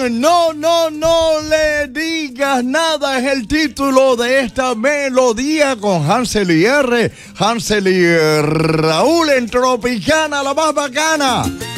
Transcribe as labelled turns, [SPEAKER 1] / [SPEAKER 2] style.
[SPEAKER 1] No, no, no le digas nada es el título de esta melodía con Hansel y R. Hansel y Raúl en Tropicana, la más bacana.